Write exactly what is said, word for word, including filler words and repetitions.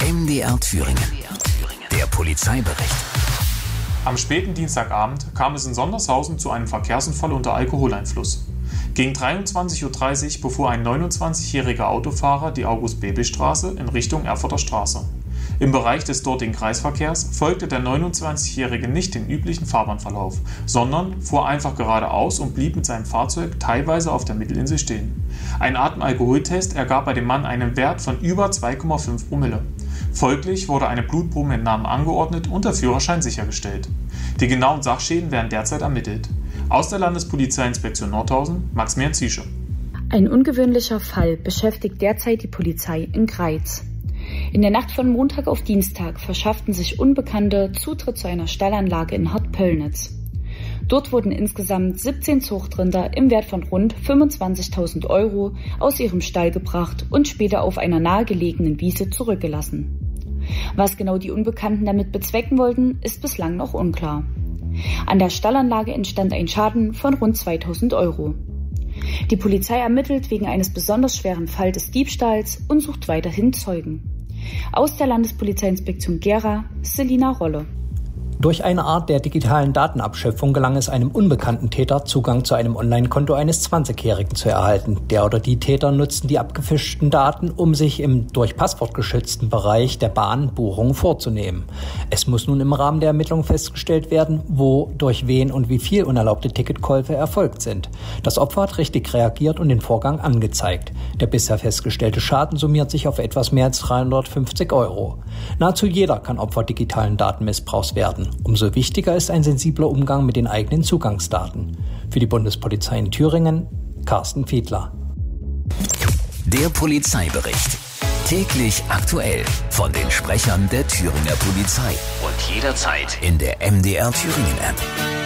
M D R Thüringen. Der Polizeibericht. Am späten Dienstagabend kam es in Sondershausen zu einem Verkehrsunfall unter Alkoholeinfluss. Gegen dreiundzwanzig Uhr dreißig befuhr ein neunundzwanzigjähriger Autofahrer die August-Bebel-Straße in Richtung Erfurter Straße. Im Bereich des dortigen Kreisverkehrs folgte der neunundzwanzigjährige nicht den üblichen Fahrbahnverlauf, sondern fuhr einfach geradeaus und blieb mit seinem Fahrzeug teilweise auf der Mittelinsel stehen. Ein Atemalkoholtest ergab bei dem Mann einen Wert von über zwei Komma fünf Promille. Folglich wurde eine Blutprobenentnahme angeordnet und der Führerschein sichergestellt. Die genauen Sachschäden werden derzeit ermittelt. Aus der Landespolizeiinspektion Nordhausen, Maximilian Ziesche. Ein ungewöhnlicher Fall beschäftigt derzeit die Polizei in Greiz. In der Nacht von Montag auf Dienstag verschafften sich Unbekannte Zutritt zu einer Stallanlage in Hartpöllnitz. Dort wurden insgesamt siebzehn Zuchtrinder im Wert von rund fünfundzwanzigtausend Euro aus ihrem Stall gebracht und später auf einer nahegelegenen Wiese zurückgelassen. Was genau die Unbekannten damit bezwecken wollten, ist bislang noch unklar. An der Stallanlage entstand ein Schaden von rund zweitausend Euro. Die Polizei ermittelt wegen eines besonders schweren Falls des Diebstahls und sucht weiterhin Zeugen. Aus der Landespolizeiinspektion Gera, Selina Rolle. Durch eine Art der digitalen Datenabschöpfung gelang es einem unbekannten Täter, Zugang zu einem Online-Konto eines zwanzigjährigen zu erhalten. Der oder die Täter nutzten die abgefischten Daten, um sich im durch Passwort geschützten Bereich der Bahn Buchungen vorzunehmen. Es muss nun im Rahmen der Ermittlungen festgestellt werden, wo, durch wen und wie viel unerlaubte Ticketkäufe erfolgt sind. Das Opfer hat richtig reagiert und den Vorgang angezeigt. Der bisher festgestellte Schaden summiert sich auf etwas mehr als dreihundertfünfzig Euro. Nahezu jeder kann Opfer digitalen Datenmissbrauchs werden. Umso wichtiger ist ein sensibler Umgang mit den eigenen Zugangsdaten. Für die Bundespolizei in Thüringen, Carsten Fiedler. Der Polizeibericht. Täglich aktuell von den Sprechern der Thüringer Polizei. Und jederzeit in der M D R Thüringen App.